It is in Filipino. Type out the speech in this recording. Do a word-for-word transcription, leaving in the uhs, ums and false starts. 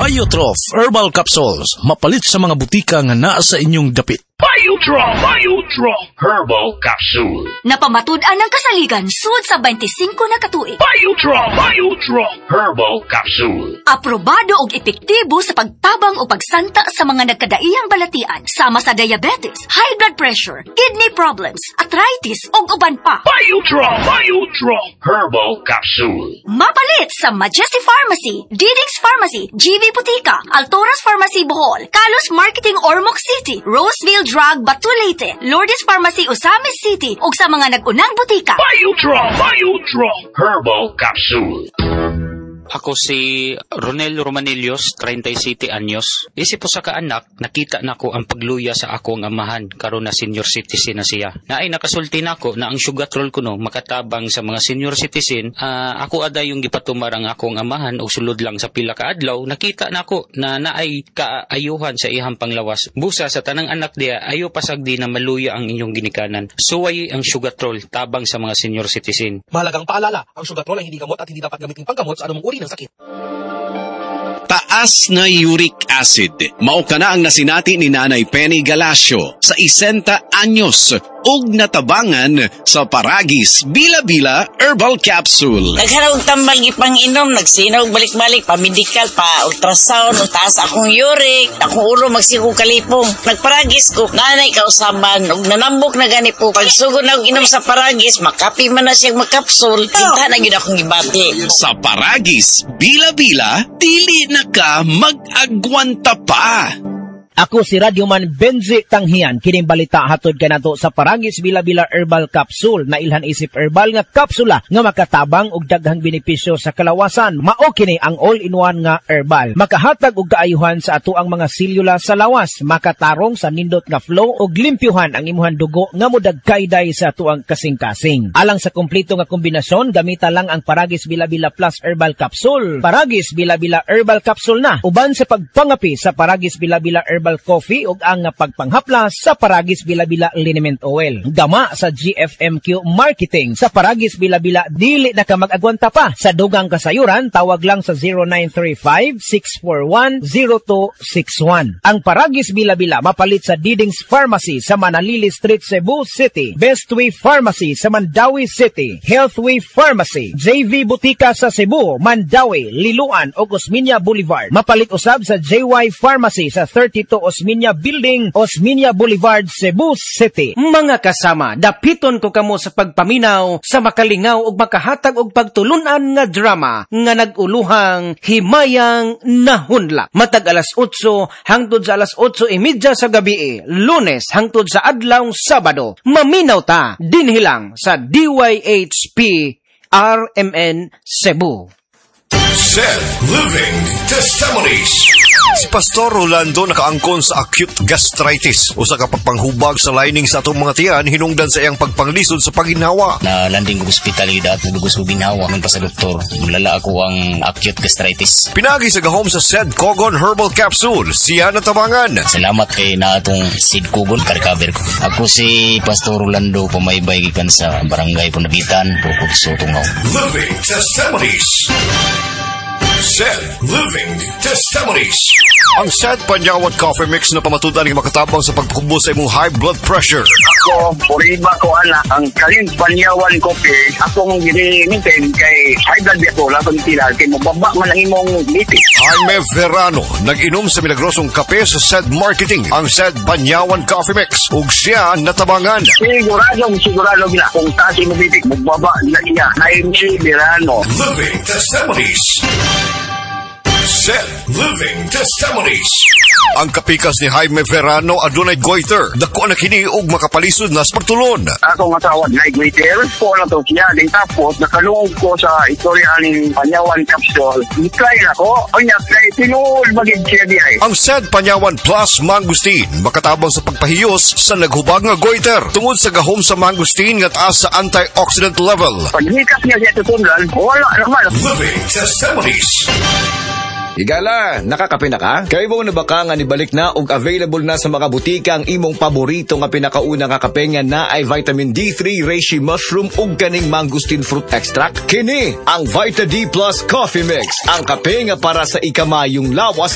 Biotrof Herbal Capsules, mapalit sa mga butika nga naa sa inyong dapit. Biotrof, Biotrof Herbal Capsule. Napamatud-an ng kasaligan sud sa twenty-five na katuig. Biotrof, Biotrof Herbal Capsule. Aprobado og epektibo sa pagtabang o pagsanta sa mga nagkadaiyang balatian sama sa diabetes, high blood pressure, kidney problems, arthritis ug uban pa. Biotrof, Biotrof Herbal Capsule. Mapalit sa Majesty Pharmacy, Diding's Pharmacy, G V Butika, Altoras Pharmacy Bohol, Kalos Marketing Ormoc City, Roseville Drug Batulete, Lourdes Pharmacy Osamis City ug sa mga nag-unang butika. Biotrof, Biotrof Herbal Capsule. Ako si Ronel Romanillos, thirty-seven anyos. Isip po sa kaanak, nakita na ko ang pagluya sa akong amahan, karon na senior citizen na siya. Na ay nakasulti na ko na ang sugatrol ko no, makatabang sa mga senior citizen. Uh, ako ada yung gipatumar ang akong amahan o sulod lang sa pila ka adlaw, nakita na ko na naay kaayuhan sa ihang panglawas. Busa sa tanang anak dia, ayo pasagdi na maluya ang inyong ginikanan. Suway ang sugatrol, tabang sa mga senior citizen. Mahalagang paalala, ang sugatrol ay hindi gamot at hindi dapat gamitin panggamot sa anumang uri ng sakit. Taas na uric acid. Mao kana ang nasinati ni Nanay Penny Galasio sa isenta anyos ug natabangan sa Paragis Bila-Bila Herbal Capsule. Nagharag tambal ipang-inom, nagsinaw balik-balik pa medical pa ultrasound, taas akong uric, akong ulo magsiko kalipong. Nagparagis ko, nanay kausaban ug nanambok na gani po. Pagsugod na og inom sa Paragis, makapi man na siyang makapsul, kita na gyud akong gibati. Sa Paragis Bila-Bila, dili na ka mag-agwanta pa. Ako si Radyoman Benji Tanghian, kining balita hatod kanato sa Paragis Bila-Bila Herbal Capsule na ilhan isip herbal nga kapsula nga makatabang og daghang benepisyo sa kalawasan. Mao kini ang all-in-one nga herbal. Makahatag og kaayuhan sa ato ang mga selula sa lawas, makatarong sa nindot nga flow og limpyuhan ang imuhang dugo nga modagkayday sa ato ang kasing-kasing. Alang sa kompleto nga kombinasyon, gamita lang ang Paragis Bila-Bila Plus Herbal Capsule. Paragis Bila-Bila Herbal Capsule na uban sa pagpangapi sa Paragis Bila-Bila Herbal Coffee ug ang pagpanghaplas sa Paragis Bila-Bila Liniment Oil. Gama sa G F M Q Marketing. Sa Paragis Bila-Bila, dili na ka mag-agwanta pa. Sa dugang kasayuran, tawag lang sa zero nine three five, six four one, zero two six one. Ang Paragis Bila-Bila mapalit sa Diding's Pharmacy sa Manalili Street, Cebu City. Bestway Pharmacy sa Mandawi City. Healthway Pharmacy, J V Butika sa Cebu, Mandawi, Liloan ug Osmeña Boulevard. Mapalit usab sa J Y Pharmacy sa thirty-two Osmeña Building, Osmeña Boulevard, Cebu City. Mga kasama, dapiton ko kamo sa pagpaminaw, sa makalingaw ug makahatag og pagtulunan nga drama nga naguluhang Himayang Nahunlak. Matag alas otso hangtod sa alas otso trenta sa gabi, Lunes hangtod sa adlaw Sabado. Maminaw ta dinhi lang sa D Y H P R M N Cebu. Said Living Testimonies. Si Pastor Rolando nakaangkon sa acute gastritis. Usa ka pagpanghubag sa lining sa atong mga tiyan hinungdan sa iyang pagpanglisod sa paginhawa. Na landing ko ospitalidad at nagugos ko ginhawa man pa sa doktor. Mulala ako ang acute gastritis. Pinagi sa gahom sa Said Kogon Herbal Capsule. Siya natabangan. Salamat kay na atong Said Kogon ka-recover ko. Ako si Pastor Rolando, pamaybay gikan sa Barangay Punabitan, Bukod Sotungaw. Living Testimonies. Said Living Testimonies. Ang Said Panyawan Coffee Mix na pamatudan ng makatabang sa pagkubo sa imong high blood pressure. Ako, puriba ko anak, ang Kalin Panyawan Coffee, akong ginimintin kay high blood ako, lakon tila, kay mababa man ang imong litis. Jaime Verano, nag-inom sa milagrosong kape sa Said Marketing, ang Said Panyawan Coffee Mix, ug siya natabangan. Sigurado, sigurado gina, kung tasi mo bitik, magbaba na niya, Jaime Verano. Living Testimonies. Said Living Testimonies. Ang kapikas ni Jaime Verano adunay goiter. Dako na kini og makapalisod na sa pagtulon. Ako nga tawag na goiter ko na to siya. Din tapos nakalungog ko sa istorya ng Panyawan Capsule. I-try na ko. O niya, kay tinuol magig siya di ay. Ang Said Panyawan Plus Mangustin makatabang sa pagpahiyos sa naghubag nga goiter tungod sa gahom sa mangustin nga taas sa antioxidant level. Paghikas niya siya tutundan, wala naman. Living Testimonies. Higala, nakakape na ka? Kaya mo na baka nga nibalik na og available na sa mga butika ang imong paborito nga pinakauna nga kape nga na ay vitamin D three, reishi mushroom ug kaning mangosteen fruit extract? Kini ang Vita D Plus Coffee Mix, ang kape nga para sa ikamayong lawas